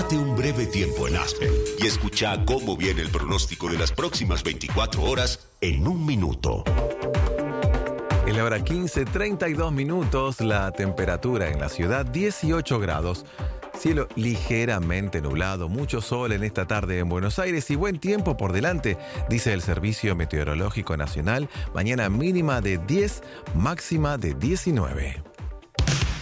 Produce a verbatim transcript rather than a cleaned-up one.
Date un breve tiempo en Aspen y escucha cómo viene el pronóstico de las próximas veinticuatro horas en un minuto. En la hora quince, treinta y dos minutos, la temperatura en la ciudad dieciocho grados. Cielo ligeramente nublado, mucho sol en esta tarde en Buenos Aires y buen tiempo por delante, dice el Servicio Meteorológico Nacional. Mañana mínima de diez, máxima de diecinueve.